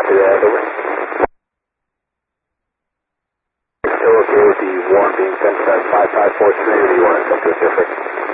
Copy that, over. Still okay with the warm being sent to that 5543, or do you want to send to a different